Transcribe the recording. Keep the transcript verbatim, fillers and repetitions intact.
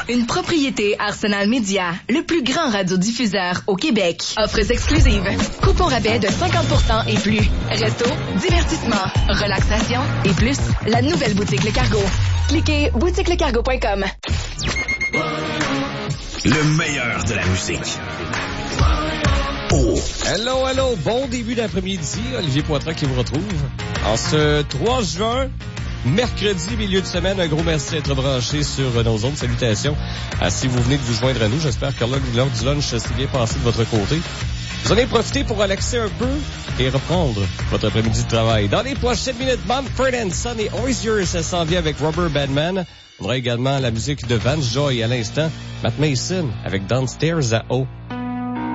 Une propriété Arsenal Média, le plus grand radiodiffuseur au Québec. Offres exclusives. Coupons rabais de cinquante pour cent et plus. Resto, divertissement, relaxation et plus. La nouvelle boutique Le Cargo. Cliquez boutique le cargo point com. Le meilleur de la musique. Oh. Hello, hello. Bon début d'après-midi. Olivier Poitras qui vous retrouve. En ce trois juin, mercredi, milieu de semaine, un gros merci d'être branché sur nos ondes. Salutations. Ah, si vous venez de vous joindre à nous, j'espère que l'heure du lunch s'est bien passé de votre côté. Vous en avez profité pour relaxer un peu et reprendre votre après-midi de travail. Dans les prochaines minutes, Mumford and Son et Hozier, ça s'en vient avec Rubber Bandman. On aura également la musique de Vance Joy à l'instant. Matt Mason avec Downstairs à O.